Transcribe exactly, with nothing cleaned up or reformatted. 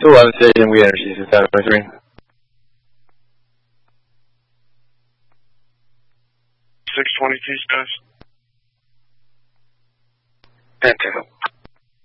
two one station, we energy system three. six twenty-two, guys. Pentagon.